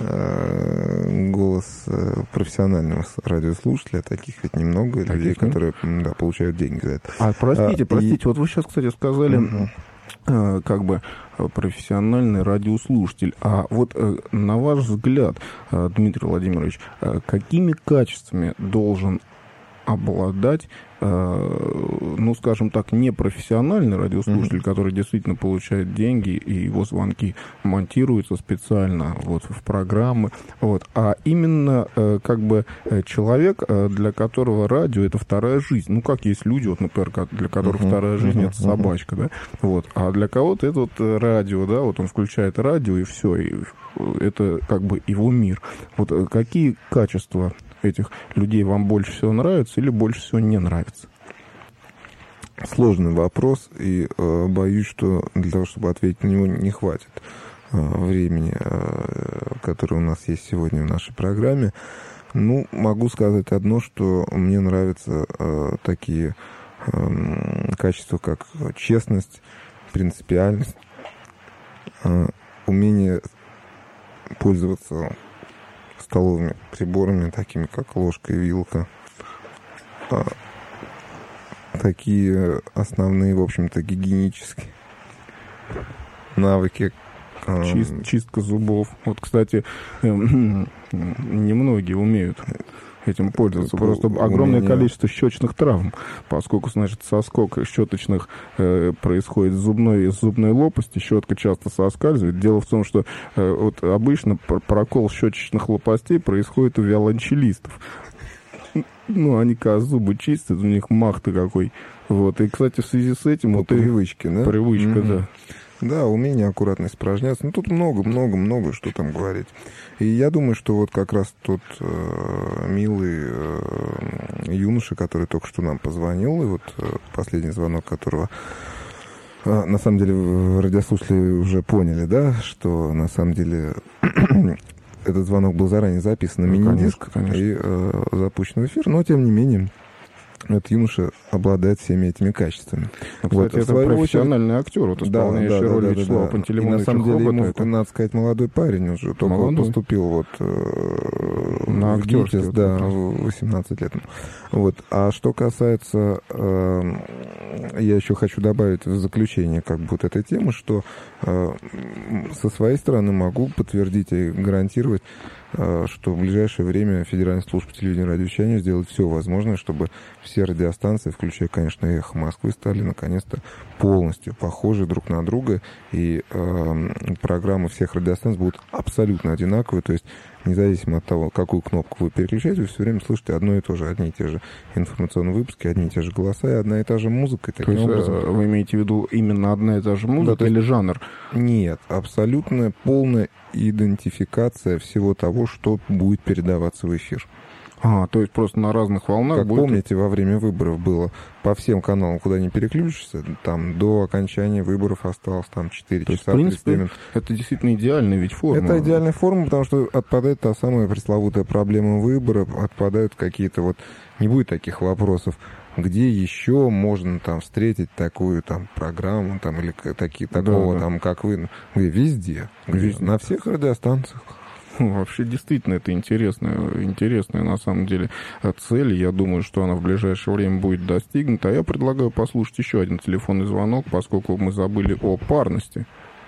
голос профессионального радиослушателя, таких ведь немного людей, которые получают деньги за это. Простите, вот вы сейчас, кстати, сказали, как бы профессиональный радиослушатель. А вот на ваш взгляд, Дмитрий Владимирович, какими качествами должен обладать, скажем так, непрофессиональный радиослушатель, который действительно получает деньги, и его звонки монтируются специально вот в программы, а именно как бы человек, для которого радио — это вторая жизнь. Ну, как есть люди, вот, например, для которых вторая жизнь — это собачка, да, а для кого-то это вот радио, да, вот он включает радио, и все, и это как бы его мир. Вот какие качества этих людей вам больше всего нравятся или больше всего не нравятся? Сложный вопрос, и боюсь, что для того, чтобы ответить на него, не хватит времени, которое у нас есть сегодня в нашей программе. Могу сказать одно, что мне нравятся такие качества, как честность, принципиальность, умение пользоваться столовыми приборами, такими как ложка и вилка. Такие основные, в общем-то, гигиенические навыки. Чистка зубов. Вот, кстати, немногие умеют этим пользоваться. Просто огромное количество щечных травм, поскольку, значит, соскок щеточных происходит с зубной лопасти, щетка часто соскальзывает. Дело в том, что вот обычно прокол щеточных лопастей происходит у виолончелистов. Ну, они, когда зубы чистят, у них мах-то какой. Вот. И, кстати, в связи с этим... Вот привычки, да? Привычка, да. Да, умение аккуратно испражняться. Ну, тут много, что там говорить. И я думаю, что вот как раз тот милый юноша, который только что нам позвонил, и вот последний звонок которого... на самом деле, радиослушатели уже поняли, да, что на самом деле... Этот звонок был заранее записан на мини-диск и запущен в эфир, но, тем не менее, этот юноша обладает всеми этими качествами. Кстати, вот, это профессиональный актер, вот, исполняющий роль Вячеслава Пантелеймоновича Хобота. И на самом деле, Хобота, ему, надо сказать, молодой парень уже, только поступил вот на актерский, да, 18 лет. Вот. А что касается, я еще хочу добавить в заключение как бы вот этой темы, что со своей стороны могу подтвердить и гарантировать, что в ближайшее время Федеральная служба телевидения и радиовещания сделает все возможное, чтобы все радиостанции, включая, конечно, «Эхо Москвы», стали наконец-то полностью похожи друг на друга, и программы всех радиостанций будут абсолютно одинаковые, то есть независимо от того, какую кнопку вы переключаете, вы все время слышите одно и то же, одни и те же информационные выпуски, одни и те же голоса и одна и та же музыка. То есть вы имеете в виду именно одна и та же музыка, да, или жанр? Нет, абсолютно полная идентификация всего того, что будет передаваться в эфир. То есть просто на разных волнах как будет... помните, во время выборов было по всем каналам, куда не переключишься, там до окончания выборов осталось там 4 то часа. В принципе, это действительно идеальная ведь форма. Это идеальная форма, потому что отпадает та самая пресловутая проблема выборов, отпадают какие-то вот... Не будет таких вопросов, где еще можно там встретить такую там программу там, или такого да. Там, как вы... Везде. На всех радиостанциях. Вообще, действительно, это интересная на самом деле цель. Я думаю, что она в ближайшее время будет достигнута. А я предлагаю послушать еще один телефонный звонок, поскольку мы забыли о парности.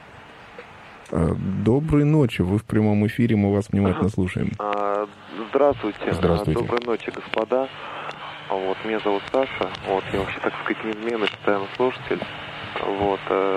Доброй ночи, вы в прямом эфире, мы вас внимательно слушаем. Здравствуйте. Доброй ночи, господа. Вот, меня зовут Саша. Вот, я вообще, так сказать, неизменный постоянный слушатель. Вот,